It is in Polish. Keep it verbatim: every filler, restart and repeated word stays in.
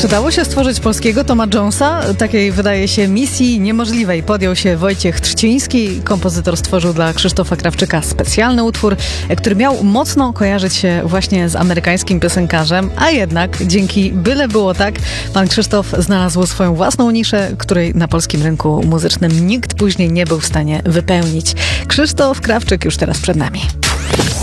Czy dało się stworzyć polskiego Toma Jonesa? Takiej, wydaje się, misji niemożliwej podjął się Wojciech Trzciński. Kompozytor stworzył dla Krzysztofa Krawczyka specjalny utwór, który miał mocno kojarzyć się właśnie z amerykańskim piosenkarzem, a jednak dzięki Byle było tak, pan Krzysztof znalazł swoją własną niszę, której na polskim rynku muzycznym nikt później nie był w stanie wypełnić. Krzysztof Krawczyk już teraz przed nami.